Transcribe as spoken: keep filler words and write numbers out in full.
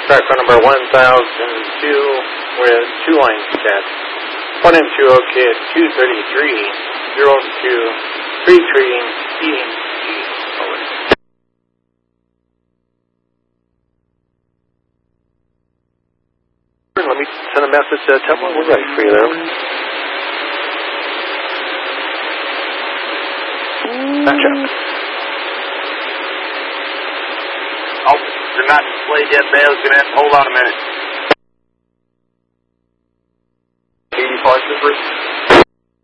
Track number one thousand two with two lines set. one M two OK at two thirty-three, zero two, three three, E G. Over. Let me send a message to Temple. We're ready for you there. Gotcha. Oh, they're not displayed yet, Bay. I was going to have to hold on a minute.